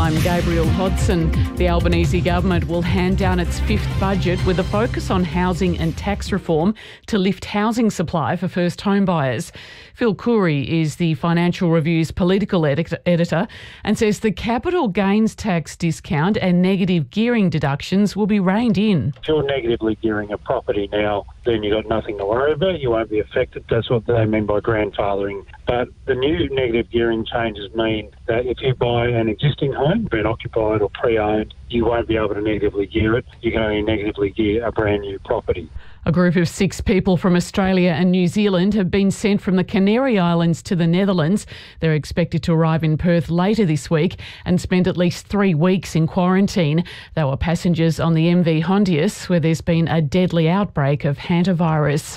I'm Gabriel Hodson. The Albanese government will hand down its fifth budget with a focus on housing and tax reform to lift housing supply for first home buyers. Phil Coorey is the Financial Review's political editor and says the capital gains tax discount and negative gearing deductions will be reined in. If you're negatively gearing a property now, then you've got nothing to worry about. You won't be affected. That's what they mean by grandfathering. But the new negative gearing changes mean that if you buy an existing home, been occupied or pre-owned, you won't be able to negatively gear it. You can only negatively gear a brand new property. A group of 6 people from Australia and New Zealand have been sent from the Canary Islands to the Netherlands. They're expected to arrive in Perth later this week and spend at least 3 weeks in quarantine. They were passengers on the MV Hondius, where there's been a deadly outbreak of hantavirus.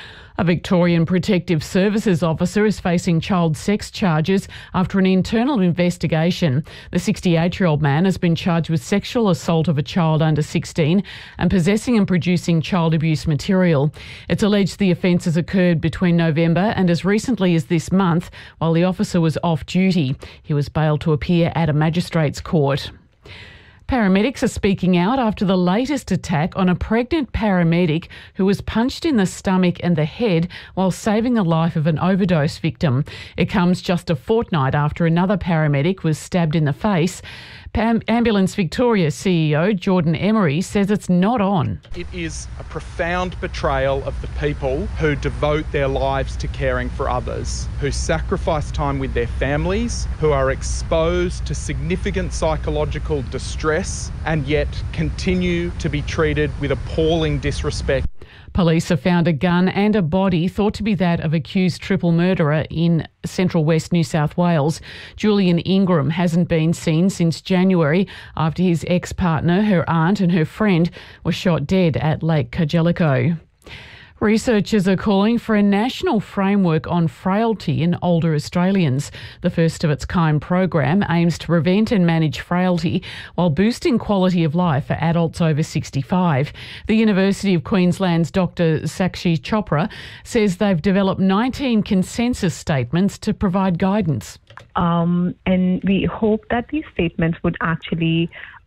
A Victorian Protective Services officer is facing child sex charges after an internal investigation. The 68-year-old man has been charged with sexual assault of a child under 16 and possessing and producing child abuse material. It's alleged the offences occurred between November and as recently as this month while the officer was off duty. He was bailed to appear at a magistrate's court. Paramedics are speaking out after the latest attack on a pregnant paramedic who was punched in the stomach and the head while saving the life of an overdose victim. It comes just a fortnight after another paramedic was stabbed in the face. Ambulance Victoria CEO Jordan Emery says it's not on. It is a profound betrayal of the people who devote their lives to caring for others, who sacrifice time with their families, who are exposed to significant psychological distress and yet continue to be treated with appalling disrespect. Police have found a gun and a body thought to be that of accused triple murderer in central west New South Wales. Julian Ingram hasn't been seen since January after his ex-partner, her aunt and her friend were shot dead at Lake Cargellico. Researchers are calling for a national framework on frailty in older Australians. The first of its kind program aims to prevent and manage frailty while boosting quality of life for adults over 65. The University of Queensland's Dr. Sakshi Chopra says they've developed 19 consensus statements to provide guidance. And we hope that these statements would actually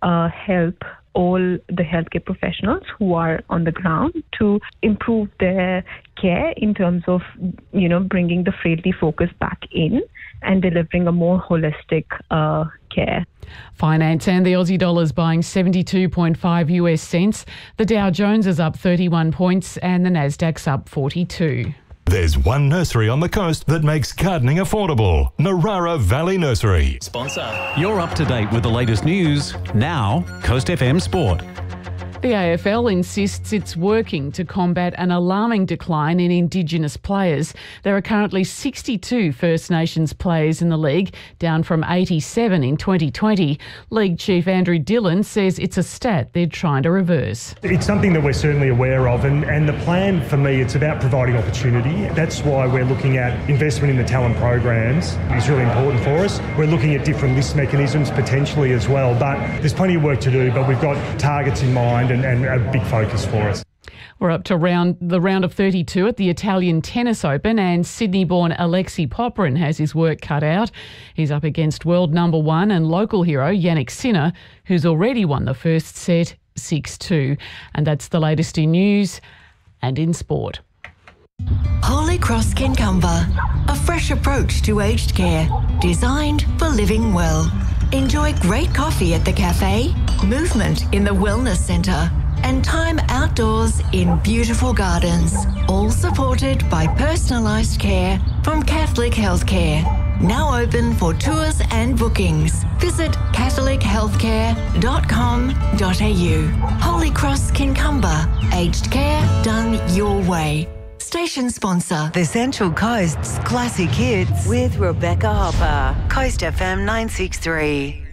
help all the healthcare professionals who are on the ground to improve their care in terms of, bringing the frailty focus back in and delivering a more holistic care. Finance and the Aussie dollar's buying 72.5 US cents. The Dow Jones is up 31 points and the Nasdaq's up 42. There's one nursery on the coast that makes gardening affordable. Narara Valley Nursery. Sponsor. You're up to date with the latest news. Now, Coast FM Sport. The AFL insists it's working to combat an alarming decline in Indigenous players. There are currently 62 First Nations players in the league, down from 87 in 2020. League Chief Andrew Dillon says it's a stat they're trying to reverse. It's something that we're certainly aware of, and the plan for me, it's about providing opportunity. That's why we're looking at investment in the talent programs. It's really important for us. We're looking at different list mechanisms potentially as well, but there's plenty of work to do, but we've got targets in mind and a big focus for us. We're up to the round of 32 at the Italian Tennis Open, and Sydney-born Alexei Popyrin has his work cut out. He's up against world number 1 and local hero Jannik Sinner, who's already won the first set 6-2. And that's the latest in news and in sport. Holy Cross Kincumber, a fresh approach to aged care, designed for living well. Enjoy great coffee at the cafe, movement in the wellness centre, and time outdoors in beautiful gardens, all supported by personalised care from Catholic Healthcare. Now open for tours and bookings. Visit catholichealthcare.com.au. Holy Cross Kincumber, aged care done your way. Station sponsor. The Central Coast's classic hits with Rebecca Hopper. Coast FM 963.